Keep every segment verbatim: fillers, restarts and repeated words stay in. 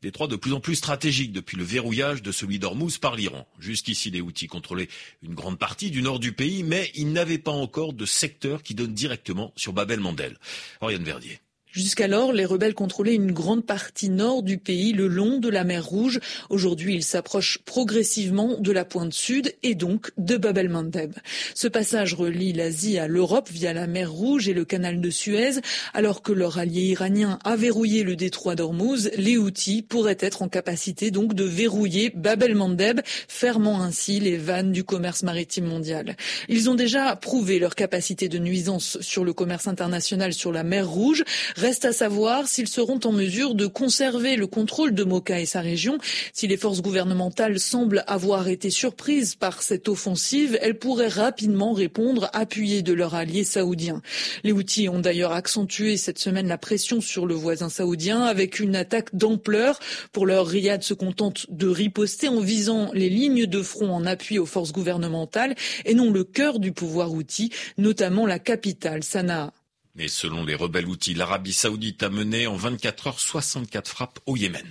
Détroit de plus en plus stratégique depuis le verrouillage de celui d'Ormuz par l'Iran. Jusqu'ici, les Houthis contrôlaient une grande partie du nord du pays, mais ils n'avaient pas encore de secteur qui donne directement sur Bab el-Mandeb. Oriane Verdier. Jusqu'alors, les rebelles contrôlaient une grande partie nord du pays, le long de la mer Rouge. Aujourd'hui, ils s'approchent progressivement de la pointe sud et donc de Bab el-Mandeb. Ce passage relie l'Asie à l'Europe via la mer Rouge et le canal de Suez. Alors que leur allié iranien a verrouillé le détroit d'Ormuz, les Houthis pourraient être en capacité donc de verrouiller Bab el-Mandeb, fermant ainsi les vannes du commerce maritime mondial. Ils ont déjà prouvé leur capacité de nuisance sur le commerce international sur la mer Rouge. Reste à savoir s'ils seront en mesure de conserver le contrôle de Mocha et sa région. Si les forces gouvernementales semblent avoir été surprises par cette offensive, elles pourraient rapidement répondre appuyées de leurs alliés saoudiens. Les Houthis ont d'ailleurs accentué cette semaine la pression sur le voisin saoudien avec une attaque d'ampleur. Pour l'heure, Riyad se contente de riposter en visant les lignes de front en appui aux forces gouvernementales et non le cœur du pouvoir houthi, notamment la capitale, Sanaa. Mais selon les rebelles houthis, l'Arabie saoudite a mené en vingt-quatre heures soixante-quatre frappes au Yémen.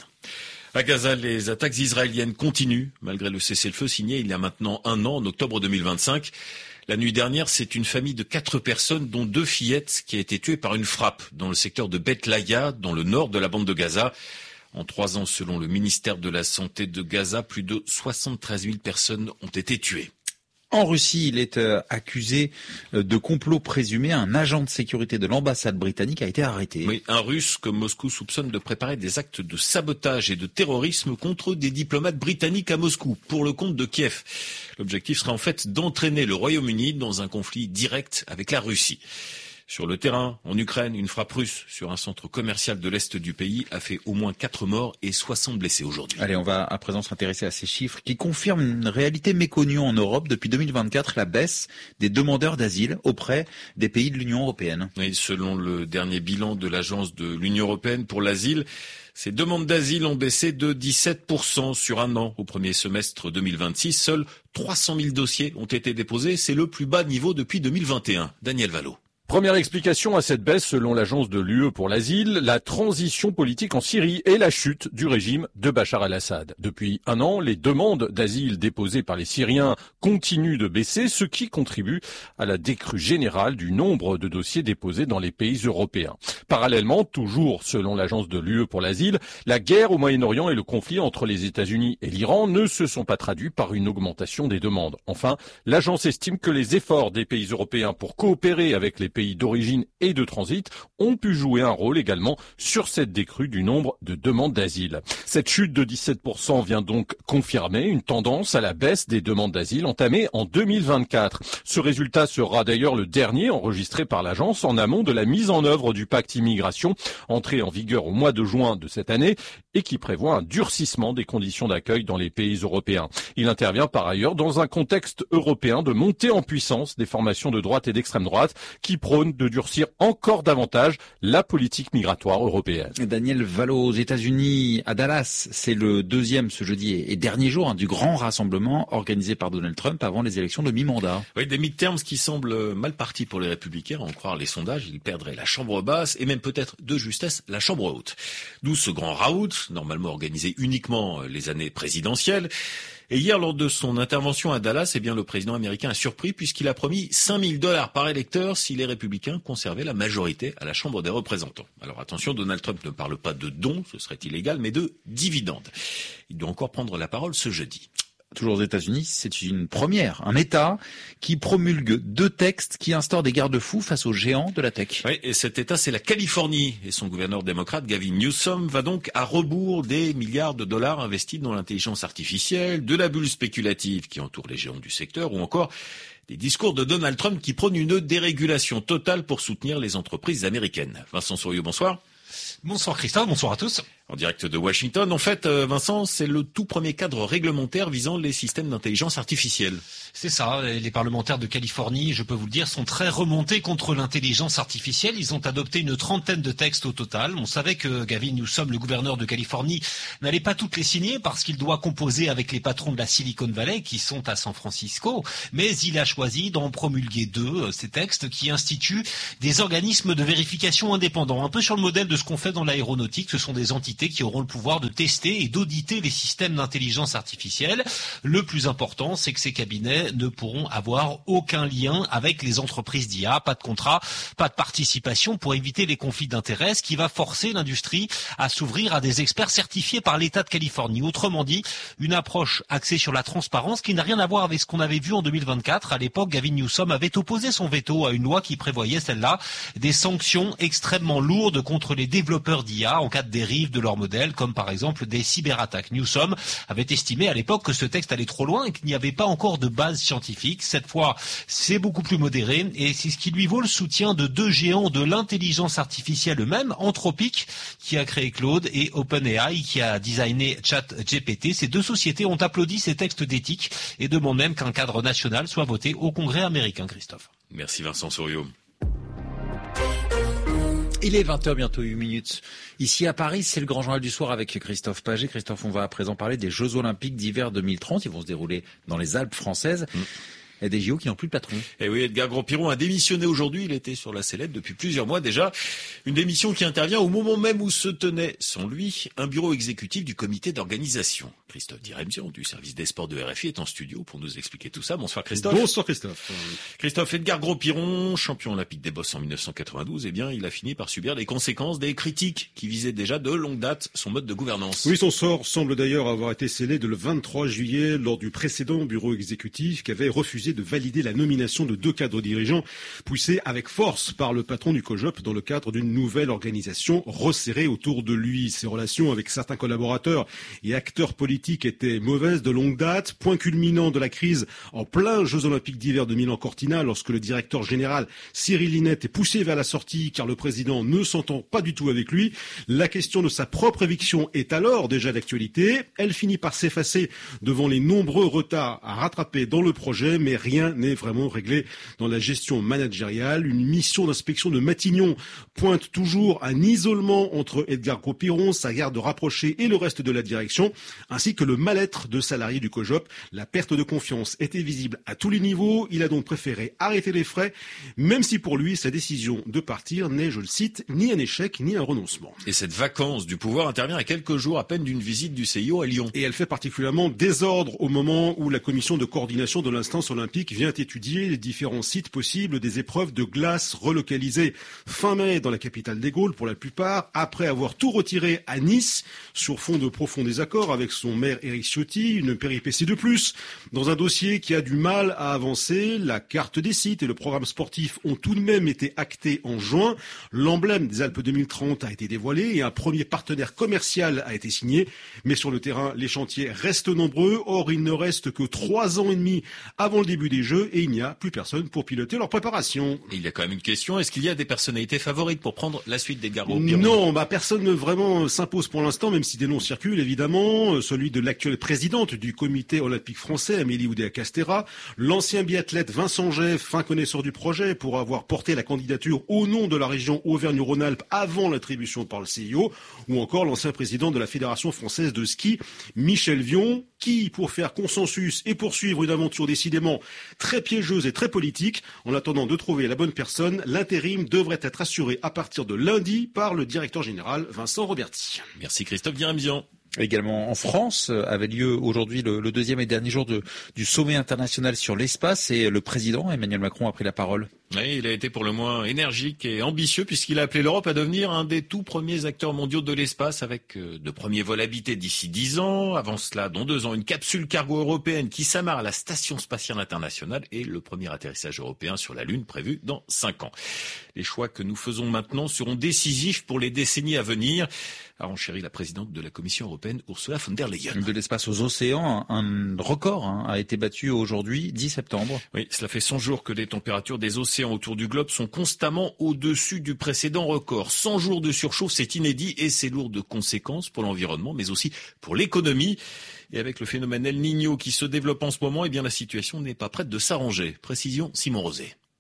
À Gaza, les attaques israéliennes continuent, malgré le cessez-le-feu signé il y a maintenant un an, en octobre deux mille vingt-cinq. La nuit dernière, c'est une famille de quatre personnes, dont deux fillettes, qui a été tuée par une frappe dans le secteur de Beth Laïa, dans le nord de la bande de Gaza. En trois ans, selon le ministère de la Santé de Gaza, plus de soixante-treize mille personnes ont été tuées. En Russie, il est euh, accusé euh, de complot présumé. Un agent de sécurité de l'ambassade britannique a été arrêté. Oui, un Russe que Moscou soupçonne de préparer des actes de sabotage et de terrorisme contre des diplomates britanniques à Moscou, pour le compte de Kiev. L'objectif serait en fait d'entraîner le Royaume-Uni dans un conflit direct avec la Russie. Sur le terrain, en Ukraine, une frappe russe sur un centre commercial de l'Est du pays a fait au moins quatre morts et soixante blessés aujourd'hui. Allez, on va à présent s'intéresser à ces chiffres qui confirment une réalité méconnue en Europe. Depuis deux mille vingt-quatre, la baisse des demandeurs d'asile auprès des pays de l'Union européenne. Et selon le dernier bilan de l'Agence de l'Union européenne pour l'asile, ces demandes d'asile ont baissé de dix-sept pour cent sur un an. Au premier semestre deux mille vingt-six, seuls trois cent mille dossiers ont été déposés. C'est le plus bas niveau depuis deux mille vingt et un. Daniel Vallot. Première explication à cette baisse, selon l'agence de l'U E pour l'asile, la transition politique en Syrie et la chute du régime de Bachar el-Assad. Depuis un an, les demandes d'asile déposées par les Syriens continuent de baisser, ce qui contribue à la décrue générale du nombre de dossiers déposés dans les pays européens. Parallèlement, toujours selon l'agence de l'U E pour l'asile, la guerre au Moyen-Orient et le conflit entre les États-Unis et l'Iran ne se sont pas traduits par une augmentation des demandes. Enfin, l'agence estime que les efforts des pays européens pour coopérer avec les pays pays d'origine et de transit ont pu jouer un rôle également sur cette décrue du nombre de demandes d'asile. Cette chute de dix-sept pour cent vient donc confirmer une tendance à la baisse des demandes d'asile entamée en deux mille vingt-quatre. Ce résultat sera d'ailleurs le dernier enregistré par l'agence en amont de la mise en œuvre du pacte immigration, entré en vigueur au mois de juin de cette année et qui prévoit un durcissement des conditions d'accueil dans les pays européens. Il intervient par ailleurs dans un contexte européen de montée en puissance des formations de droite et d'extrême droite qui prônent de durcir encore davantage la politique migratoire européenne. Daniel Vallot, aux États-Unis, à Dallas, c'est le deuxième ce jeudi et dernier jour hein, du grand rassemblement organisé par Donald Trump avant les élections de mi-mandat. Oui, des midterms qui semblent mal partis pour les républicains, à en croire les sondages. Ils perdraient la chambre basse et même peut-être de justesse la chambre haute. D'où ce grand raout, normalement organisé uniquement les années présidentielles. Et hier, lors de son intervention à Dallas, eh bien, le président américain a surpris puisqu'il a promis cinq mille dollars par électeur si les républicains conservaient la majorité à la Chambre des représentants. Alors attention, Donald Trump ne parle pas de dons, ce serait illégal, mais de dividendes. Il doit encore prendre la parole ce jeudi. Toujours aux États-Unis, c'est une première. Un État qui promulgue deux textes qui instaurent des garde-fous face aux géants de la tech. Oui, et cet État, c'est la Californie. Et son gouverneur démocrate, Gavin Newsom, va donc à rebours des milliards de dollars investis dans l'intelligence artificielle, de la bulle spéculative qui entoure les géants du secteur, ou encore des discours de Donald Trump qui prônent une dérégulation totale pour soutenir les entreprises américaines. Vincent Souriau, bonsoir. Bonsoir Christophe, bonsoir à tous. En direct de Washington, en fait, Vincent, c'est le tout premier cadre réglementaire visant les systèmes d'intelligence artificielle. C'est ça, les parlementaires de Californie, je peux vous le dire, sont très remontés contre l'intelligence artificielle. Ils ont adopté une trentaine de textes au total. On savait que Gavin Newsom, le gouverneur de Californie, n'allait pas toutes les signer parce qu'il doit composer avec les patrons de la Silicon Valley qui sont à San Francisco. Mais il a choisi d'en promulguer deux, ces textes qui instituent des organismes de vérification indépendants, un peu sur le modèle de ce qu'on fait dans l'aéronautique. Ce sont des entités qui auront le pouvoir de tester et d'auditer les systèmes d'intelligence artificielle. Le plus important, c'est que ces cabinets ne pourront avoir aucun lien avec les entreprises d'I A, pas de contrat, pas de participation pour éviter les conflits d'intérêts, ce qui va forcer l'industrie à s'ouvrir à des experts certifiés par l'État de Californie. Autrement dit, une approche axée sur la transparence qui n'a rien à voir avec ce qu'on avait vu en deux mille vingt-quatre. À l'époque, Gavin Newsom avait opposé son veto à une loi qui prévoyait, celle-là, des sanctions extrêmement lourdes contre les développeurs d'I A en cas de dérive de leur modèle, comme par exemple des cyberattaques. Newsom avait estimé à l'époque que ce texte allait trop loin et qu'il n'y avait pas encore de base scientifique. Cette fois, c'est beaucoup plus modéré et c'est ce qui lui vaut le soutien de deux géants de l'intelligence artificielle eux-mêmes, Anthropic, qui a créé Claude, et OpenAI, qui a designé ChatGPT. Ces deux sociétés ont applaudi ces textes d'éthique et demandent même qu'un cadre national soit voté au Congrès américain. Christophe. Merci Vincent Souriau. Il est vingt heures, bientôt huit minutes. Ici à Paris, c'est le grand journal du soir avec Christophe Paget. Christophe, on va à présent parler des Jeux Olympiques d'hiver deux mille trente. Ils vont se dérouler dans les Alpes françaises. Mmh. Et des J O qui n'ont plus de patron. Et oui, Edgar Gros-Piron a démissionné aujourd'hui. Il était sur la sellette depuis plusieurs mois déjà. Une démission qui intervient au moment même où se tenait, sans lui, un bureau exécutif du comité d'organisation. Christophe Diremzian, du service des sports de R F I, est en studio pour nous expliquer tout ça. Bonsoir Christophe. Bonsoir Christophe. Christophe, Edgar Gros-Piron, champion olympique des bosses en mille neuf cent quatre-vingt-douze, eh bien, il a fini par subir les conséquences des critiques qui visaient déjà de longue date son mode de gouvernance. Oui, son sort semble d'ailleurs avoir été scellé dès le vingt-trois juillet lors du précédent bureau exécutif qui avait refusé de valider la nomination de deux cadres dirigeants poussés avec force par le patron du COJOP dans le cadre d'une nouvelle organisation resserrée autour de lui. Ses relations avec certains collaborateurs et acteurs politiques étaient mauvaises de longue date. Point culminant de la crise en plein Jeux Olympiques d'hiver de Milan-Cortina lorsque le directeur général Cyril Linette est poussé vers la sortie car le président ne s'entend pas du tout avec lui. La question de sa propre éviction est alors déjà d'actualité. Elle finit par s'effacer devant les nombreux retards à rattraper dans le projet, mais rien n'est vraiment réglé dans la gestion managériale. Une mission d'inspection de Matignon pointe toujours un isolement entre Edgar Gros-Piron, sa garde rapprochée et le reste de la direction, ainsi que le mal-être de salariés du COJOP. La perte de confiance était visible à tous les niveaux. Il a donc préféré arrêter les frais, même si pour lui, sa décision de partir n'est, je le cite, ni un échec ni un renoncement. Et cette vacance du pouvoir intervient à quelques jours à peine d'une visite du C I O à Lyon. Et elle fait particulièrement désordre au moment où la commission de coordination de l'instance olympique vient étudier les différents sites possibles des épreuves de glace relocalisées fin mai dans la capitale des Gaules pour la plupart, après avoir tout retiré à Nice sur fond de profonds désaccords avec son maire Éric Ciotti, une péripétie de plus. Dans un dossier qui a du mal à avancer, la carte des sites et le programme sportif ont tout de même été actés en juin. L'emblème des Alpes deux mille trente a été dévoilé et un premier partenaire commercial a été signé. Mais sur le terrain, les chantiers restent nombreux. Or, il ne reste que trois ans et demi avant le début des Jeux et il n'y a plus personne pour piloter leur préparation. Et il y a quand même une question, est-ce qu'il y a des personnalités favorites pour prendre la suite d'Edgar Gros-Piron ? Non, bah personne ne vraiment s'impose pour l'instant, même si des noms circulent évidemment. Celui de l'actuelle présidente du comité olympique français, Amélie Oudéa-Castéra, l'ancien biathlète Vincent Geff, fin connaisseur du projet pour avoir porté la candidature au nom de la région Auvergne-Rhône-Alpes avant l'attribution par le C I O, ou encore l'ancien président de la Fédération française de ski, Michel Vion, qui, pour faire consensus et poursuivre une aventure décidément très piégeuse et très politique, en attendant de trouver la bonne personne, l'intérim devrait être assuré à partir de lundi par le directeur général Vincent Roberti. Merci Christophe Diremzian. Également en France avait lieu aujourd'hui le, le deuxième et dernier jour de, du sommet international sur l'espace et le président Emmanuel Macron a pris la parole. Oui, il a été pour le moins énergique et ambitieux puisqu'il a appelé l'Europe à devenir un des tout premiers acteurs mondiaux de l'espace avec de premiers vols habités d'ici dix ans. Avant cela, dans deux ans, une capsule cargo européenne qui s'amarre à la Station spatiale internationale et le premier atterrissage européen sur la Lune prévu dans cinq ans. Les choix que nous faisons maintenant seront décisifs pour les décennies à venir, a renchéri la présidente de la Commission européenne, Ursula von der Leyen. De l'espace aux océans, un record hein, a été battu aujourd'hui, dix septembre. Oui, cela fait cent jours que les températures des océans autour du globe sont constamment au-dessus du précédent record. cent jours de surchauffe, c'est inédit et c'est lourd de conséquences pour l'environnement, mais aussi pour l'économie. Et avec le phénomène El Niño qui se développe en ce moment, eh bien la situation n'est pas prête de s'arranger. Précision, Simon Rosé.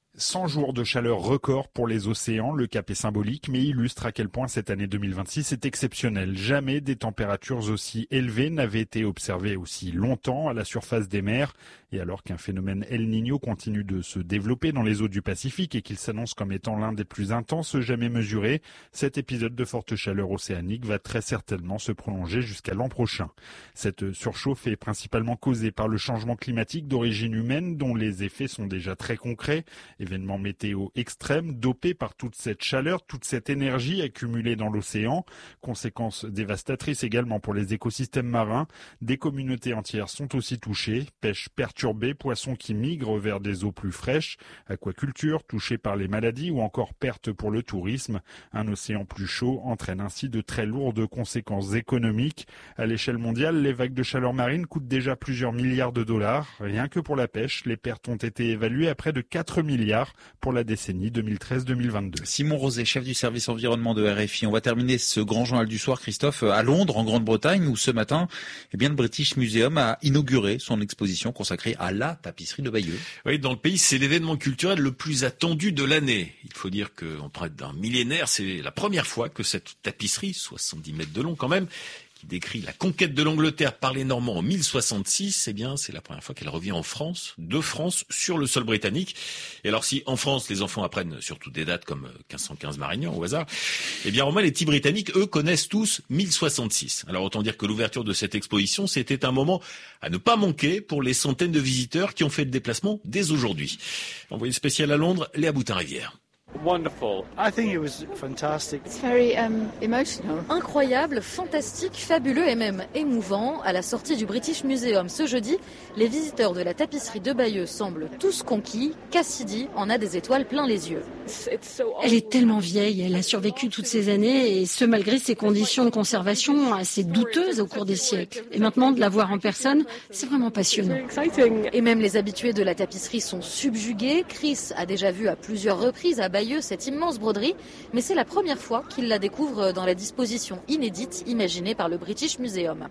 cent jours de chaleur record pour les océans, le cap est symbolique mais illustre à quel point cette année deux mille vingt-six est exceptionnelle. Jamais des températures aussi élevées n'avaient été observées aussi longtemps à la surface des mers. Et alors qu'un phénomène El Niño continue de se développer dans les eaux du Pacifique et qu'il s'annonce comme étant l'un des plus intenses jamais mesurés, cet épisode de forte chaleur océanique va très certainement se prolonger jusqu'à l'an prochain. Cette surchauffe est principalement causée par le changement climatique d'origine humaine dont les effets sont déjà très concrets. Événements météo extrêmes, dopés par toute cette chaleur, toute cette énergie accumulée dans l'océan. Conséquences dévastatrices également pour les écosystèmes marins. Des communautés entières sont aussi touchées. Pêche perturbée, poissons qui migrent vers des eaux plus fraîches, aquaculture touchée par les maladies ou encore perte pour le tourisme. Un océan plus chaud entraîne ainsi de très lourdes conséquences économiques. À l'échelle mondiale, les vagues de chaleur marine coûtent déjà plusieurs milliards de dollars. Rien que pour la pêche, les pertes ont été évaluées à près de quatre milliards pour la décennie deux mille treize deux mille vingt-deux. Simon Rosé, chef du service environnement de R F I. On va terminer ce grand journal du soir, Christophe, à Londres, en Grande-Bretagne, où ce matin, eh bien, le British Museum a inauguré son exposition consacrée à la tapisserie de Bayeux. Oui, dans le pays, c'est l'événement culturel le plus attendu de l'année. Il faut dire qu'en près d'un millénaire, c'est la première fois que cette tapisserie, soixante-dix mètres de long quand même, qui décrit la conquête de l'Angleterre par les Normands en mille soixante-six, eh bien, c'est la première fois qu'elle revient en France, de France, sur le sol britannique. Et alors, si en France, les enfants apprennent surtout des dates comme quinze cent quinze Marignan, au hasard, eh bien, au moins, les petits Britanniques, eux, connaissent tous mille soixante-six. Alors, autant dire que l'ouverture de cette exposition, c'était un moment à ne pas manquer pour les centaines de visiteurs qui ont fait le déplacement dès aujourd'hui. Envoyé spécial à Londres, Léa Boutin-Rivière. Wonderful. I think it was fantastic. It's very um, emotional. Incroyable, fantastique, fabuleux et même émouvant. À la sortie du British Museum ce jeudi, les visiteurs de la tapisserie de Bayeux semblent tous conquis. Cassidy en a des étoiles plein les yeux. Elle est tellement vieille, elle a survécu toutes ces années et ce malgré ses conditions de conservation assez douteuses au cours des siècles. Et maintenant de la voir en personne, c'est vraiment passionnant. Et même les habitués de la tapisserie sont subjugués. Chris a déjà vu à plusieurs reprises à Bayeux cette immense broderie, mais c'est la première fois qu'il la découvre dans la disposition inédite imaginée par le British Museum.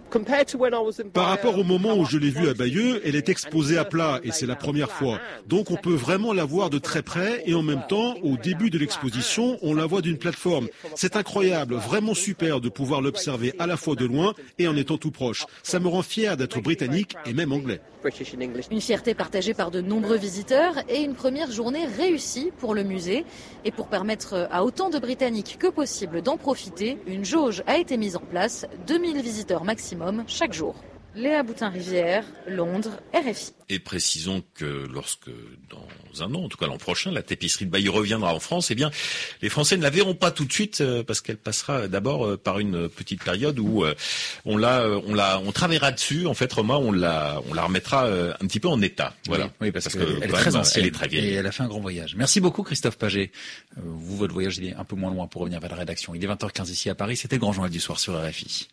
Par rapport au moment où je l'ai vue à Bayeux, elle est exposée à plat et c'est la première fois. Donc on peut vraiment la voir de très près et en même temps, au début de l'exposition, on la voit d'une plateforme. C'est incroyable, vraiment super de pouvoir l'observer à la fois de loin et en étant tout proche. Ça me rend fier d'être britannique et même anglais. Une fierté partagée par de nombreux visiteurs et une première journée réussie pour le musée. Et pour permettre à autant de Britanniques que possible d'en profiter, une jauge a été mise en place, deux mille visiteurs maximum chaque jour. Léa Boutin-Rivière, Londres, R F I. Et précisons que lorsque, dans un an, en tout cas l'an prochain, la tapisserie de Bayeux reviendra en France, eh bien, les Français ne la verront pas tout de suite parce qu'elle passera d'abord par une petite période où on la, on la, on travaillera dessus. En fait, Romain, on la, on la remettra un petit peu en état. Voilà. Oui, oui parce, parce qu'elle est très ancienne. Elle est très vieille. Et elle a fait un grand voyage. Merci beaucoup, Christophe Paget. Vous, votre voyage, il est un peu moins loin pour revenir vers la rédaction. Il est vingt heures quinze ici à Paris. C'était le grand journal du soir sur R F I.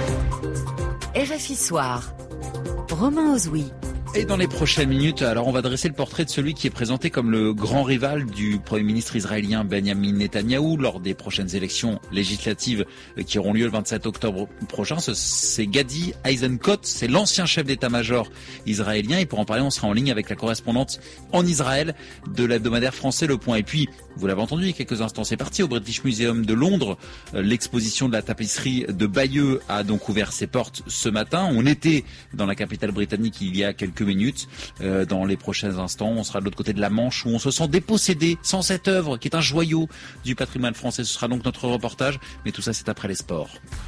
R F I Soir. Romain Ozoui. Et dans les prochaines minutes, alors on va dresser le portrait de celui qui est présenté comme le grand rival du Premier ministre israélien Benjamin Netanyahou lors des prochaines élections législatives qui auront lieu le vingt-sept octobre prochain. C'est Gadi Eisenkot, c'est l'ancien chef d'état-major israélien. Et pour en parler, on sera en ligne avec la correspondante en Israël de l'hebdomadaire français Le Point. Et puis, vous l'avez entendu il y a quelques instants, c'est parti au British Museum de Londres. L'exposition de la tapisserie de Bayeux a donc ouvert ses portes ce matin. On était dans la capitale britannique il y a quelques minutes. Euh, dans les prochains instants, on sera de l'autre côté de la Manche où on se sent dépossédé sans cette œuvre qui est un joyau du patrimoine français. Ce sera donc notre reportage, mais tout ça c'est après les sports.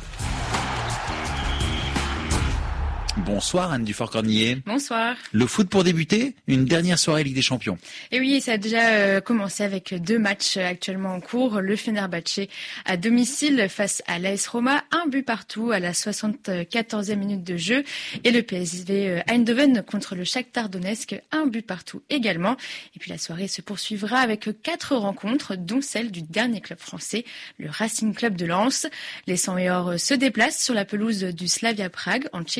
Bonsoir Anne Dufort-Cornillet. Bonsoir. Le foot pour débuter, une dernière soirée Ligue des Champions. Et oui, ça a déjà euh, commencé avec deux matchs actuellement en cours. Le Fenerbahçe à domicile face à l'A S Roma, un but partout à la soixante-quatorzième minute de jeu. Et le P S V Eindhoven contre le Shakhtar Donetsk, un but partout également. Et puis la soirée se poursuivra avec quatre rencontres, dont celle du dernier club français, le Racing Club de Lens. Les cent et or se déplacent sur la pelouse du Slavia Prague en Tchéquie.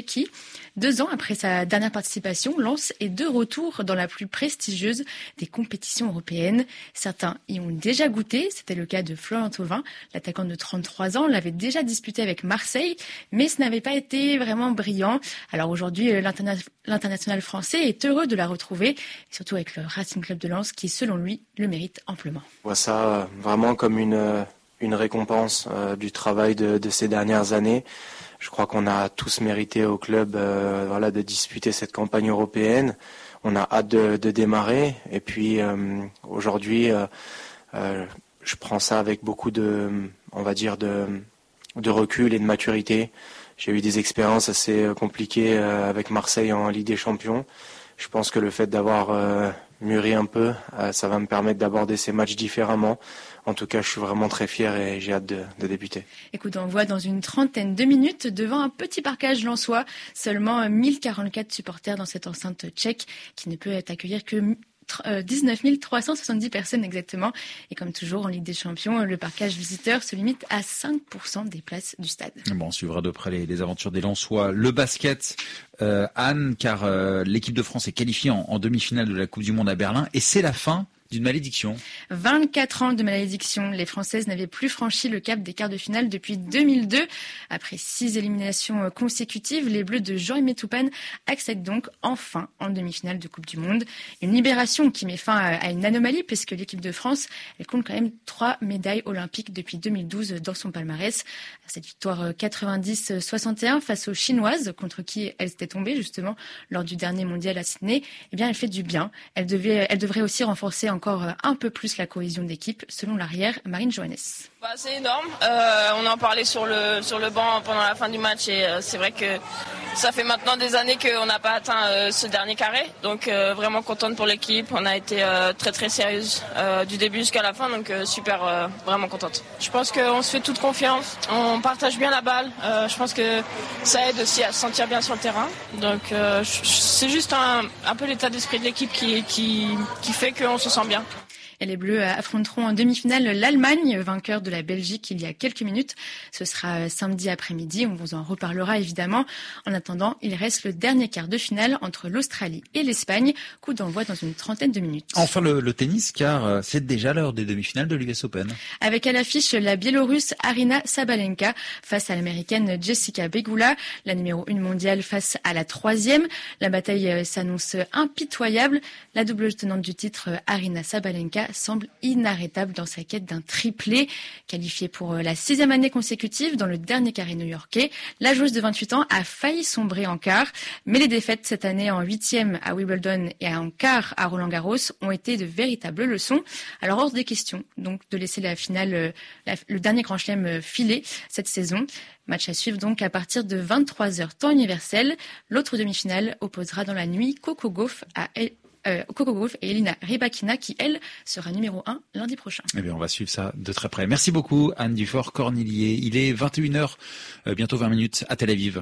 Deux ans après sa dernière participation, Lens est de retour dans la plus prestigieuse des compétitions européennes. Certains y ont déjà goûté, c'était le cas de Florian Thauvin. L'attaquant de trente-trois ans l'avait déjà disputé avec Marseille, mais ce n'avait pas été vraiment brillant. Alors aujourd'hui, l'interna- l'international français est heureux de la retrouver, surtout avec le Racing Club de Lens qui, selon lui, le mérite amplement. Je vois ça vraiment comme une, une récompense euh, du travail de, de ces dernières années. Je crois qu'on a tous mérité au club euh, voilà, de disputer cette campagne européenne. On a hâte de, de démarrer. Et puis euh, aujourd'hui, euh, euh, je prends ça avec beaucoup de, on va dire, de, de recul et de maturité. J'ai eu des expériences assez compliquées euh, avec Marseille en Ligue des Champions. Je pense que le fait d'avoir euh, mûri un peu, euh, ça va me permettre d'aborder ces matchs différemment. En tout cas, je suis vraiment très fier et j'ai hâte de, de débuter. Écoute, on voit dans une trentaine de minutes devant un petit parcage lensois, seulement mille quarante-quatre supporters dans cette enceinte tchèque qui ne peut accueillir que dix-neuf mille trois cent soixante-dix personnes exactement. Et comme toujours en Ligue des Champions, le parquage visiteur se limite à cinq pour cent des places du stade. Bon, on suivra de près les, les aventures des Lensois. Le basket, euh, Anne, car euh, l'équipe de France est qualifiée en, en demi-finale de la Coupe du Monde à Berlin et c'est la fin d'une malédiction. vingt-quatre ans de malédiction. Les Françaises n'avaient plus franchi le cap des quarts de finale depuis deux mille deux. Après six éliminations consécutives, les Bleus de Jean-Aimé Toupane accèdent donc enfin en demi-finale de Coupe du Monde. Une libération qui met fin à une anomalie puisque l'équipe de France, elle compte quand même trois médailles olympiques depuis deux mille douze dans son palmarès. Cette victoire quatre-vingt-dix à soixante et un face aux Chinoises, contre qui elle s'était tombée justement lors du dernier mondial à Sydney, eh bien elle fait du bien. Elle devait, elle devrait aussi renforcer encore un peu plus la cohésion d'équipe, selon l'arrière Marine Johannes. Bah, c'est énorme. Euh, on en parlait sur le, sur le banc pendant la fin du match et euh, c'est vrai que ça fait maintenant des années qu'on n'a pas atteint euh, ce dernier carré. Donc euh, vraiment contente pour l'équipe. On a été euh, très très sérieuse euh, du début jusqu'à la fin. Donc euh, super, euh, vraiment contente. Je pense qu'on se fait toute confiance. On partage bien la balle. Euh, je pense que ça aide aussi à se sentir bien sur le terrain. Donc euh, c'est juste un, un peu l'état d'esprit de l'équipe qui, qui, qui fait qu'on se sent bien. Et les Bleus affronteront en demi-finale l'Allemagne, vainqueur de la Belgique il y a quelques minutes. Ce sera samedi après-midi, on vous en reparlera évidemment. En attendant, il reste le dernier quart de finale entre l'Australie et l'Espagne. Coup d'envoi dans une trentaine de minutes. Enfin le, le tennis, car c'est déjà l'heure des demi-finales de l'U S Open. Avec à l'affiche la Biélorusse Aryna Sabalenka face à l'Américaine Jessica Pegula, la numéro une mondiale face à la troisième. La bataille s'annonce impitoyable. La double tenante du titre, Aryna Sabalenka, semble inarrêtable dans sa quête d'un triplé. Qualifiée pour la sixième année consécutive dans le dernier carré new-yorkais, la joueuse de vingt-huit ans a failli sombrer en quart, mais les défaites cette année en huitième à Wimbledon et en quart à Roland-Garros ont été de véritables leçons. Alors hors des questions donc de laisser la finale, la, le dernier grand chelem filer cette saison. Match à suivre donc à partir de vingt-trois heures temps universel. L'autre demi-finale opposera dans la nuit Coco Gauff à Euh, Coco Gauff et Elina Rybakina qui, elle, sera numéro un lundi prochain. Eh bien, on va suivre ça de très près. Merci beaucoup, Anne Dufort-Cornillier. Il est vingt et une heures, euh, bientôt vingt minutes à Tel Aviv.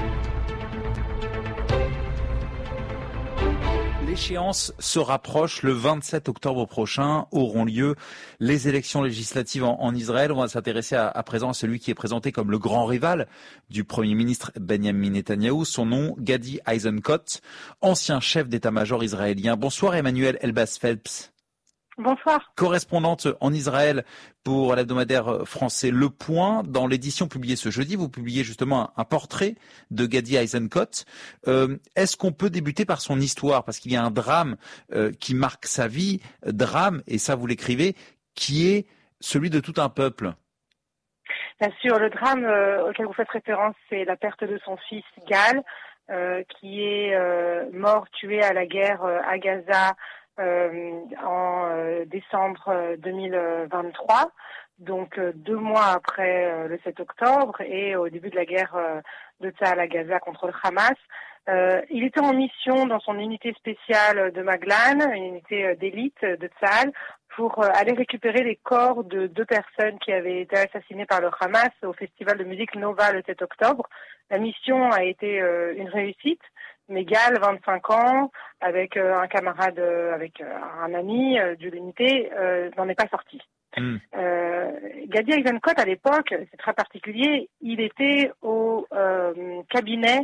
L'échéance se rapproche. Le vingt-sept octobre prochain auront lieu les élections législatives en, en Israël. On va s'intéresser à, à présent à celui qui est présenté comme le grand rival du Premier ministre Benjamin Netanyahou. Son nom, Gadi Eisenkot, ancien chef d'état-major israélien. Bonsoir Emmanuel Elbaz-Phelps. Bonsoir. Correspondante en Israël pour l'hebdomadaire français Le Point. Dans l'édition publiée ce jeudi, vous publiez justement un, un portrait de Gadi Eisenkot. Euh, est-ce qu'on peut débuter par son histoire? Parce qu'il y a un drame euh, qui marque sa vie, drame, et ça vous l'écrivez, qui est celui de tout un peuple. Bien sûr, le drame euh, auquel vous faites référence, c'est la perte de son fils Gal, euh, qui est euh, mort, tué à la guerre euh, à Gaza, Euh, en euh, décembre euh, deux mille vingt-trois, donc euh, deux mois après euh, le sept octobre et au début de la guerre euh, de Tsahal à Gaza contre le Hamas. Euh, il était en mission dans son unité spéciale de Maglan, une unité euh, d'élite de Tsahal, pour euh, aller récupérer les corps de deux personnes qui avaient été assassinées par le Hamas au festival de musique Nova le sept octobre. La mission a été euh, une réussite. Mais Gal, vingt-cinq ans, avec euh, un camarade, euh, avec euh, un ami euh, de l'unité, euh, n'en est pas sorti. Mm. Euh, Gadi Eisenkot, à l'époque, c'est très particulier, il était au euh, cabinet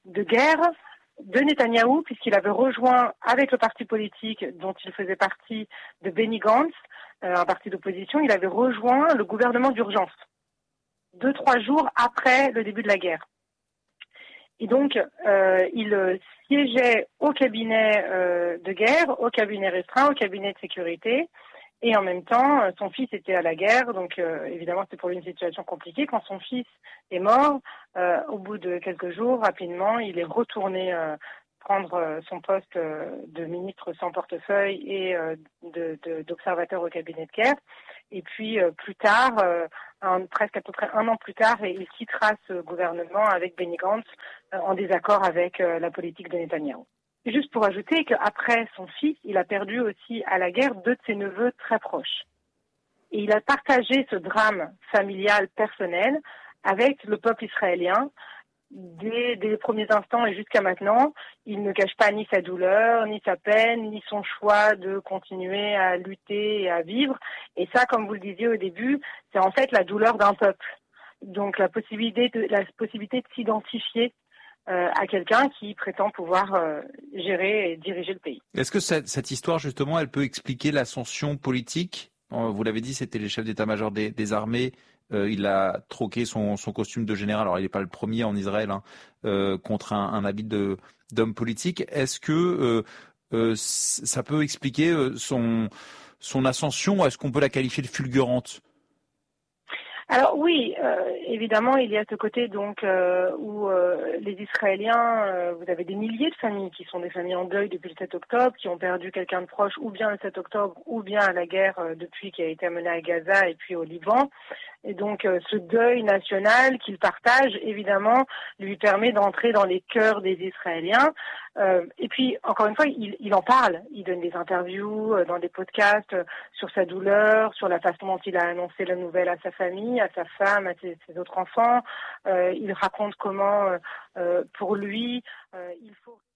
de guerre de Netanyahou, puisqu'il avait rejoint avec le parti politique dont il faisait partie de Benny Gantz, euh, un parti d'opposition, il avait rejoint le gouvernement d'urgence, deux, trois jours après le début de la guerre. Et donc, euh, il siégeait au cabinet euh, de guerre, au cabinet restreint, au cabinet de sécurité, et en même temps, son fils était à la guerre, donc euh, évidemment c'était pour lui une situation compliquée. Quand son fils est mort, euh, au bout de quelques jours, rapidement, il est retourné euh, prendre euh, son poste euh, de ministre sans portefeuille et euh, de, de, d'observateur au cabinet de guerre. Et puis euh, plus tard, euh, un, presque à peu près un an plus tard, il quittera ce gouvernement avec Benny Gantz euh, en désaccord avec euh, la politique de Netanyahou. Juste pour ajouter qu'après son fils, il a perdu aussi à la guerre deux de ses neveux très proches. Et il a partagé ce drame familial personnel avec le peuple israélien. Dès, dès les premiers instants et jusqu'à maintenant, il ne cache pas ni sa douleur, ni sa peine, ni son choix de continuer à lutter et à vivre. Et ça, comme vous le disiez au début, c'est en fait la douleur d'un peuple. Donc la possibilité de, la possibilité de s'identifier Euh, à quelqu'un qui prétend pouvoir euh, gérer et diriger le pays. Est-ce que cette, cette histoire, justement, elle peut expliquer l'ascension politique ? euh, Vous l'avez dit, c'était le chef d'état-major des, des armées. Euh, il a troqué son, son costume de général. Alors, il n'est pas le premier en Israël, hein, euh, contre un, un habit de, d'homme politique. Est-ce que euh, euh, ça peut expliquer euh, son, son ascension ? Est-ce qu'on peut la qualifier de fulgurante ? Alors oui, euh, évidemment, il y a ce côté donc euh, où euh, les Israéliens, euh, vous avez des milliers de familles qui sont des familles en deuil depuis le sept octobre, qui ont perdu quelqu'un de proche, ou bien le sept octobre, ou bien à la guerre euh, depuis qui a été menée à Gaza et puis au Liban. Et donc euh, ce deuil national qu'il partage, évidemment, lui permet d'entrer dans les cœurs des Israéliens. Euh, et puis, encore une fois, il, il en parle. Il donne des interviews, euh, dans des podcasts, euh, sur sa douleur, sur la façon dont il a annoncé la nouvelle à sa famille, à sa femme, à ses, ses autres enfants. Euh, il raconte comment, euh, euh, pour lui, euh, il faut...